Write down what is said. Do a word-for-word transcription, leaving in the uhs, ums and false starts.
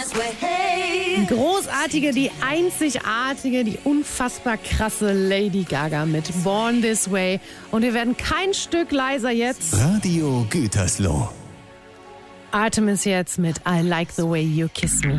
Großartige, die einzigartige, die unfassbar krasse Lady Gaga mit Born This Way. Und wir werden kein Stück leiser jetzt. Radio Gütersloh. Artemis jetzt mit I Like the Way You Kiss Me.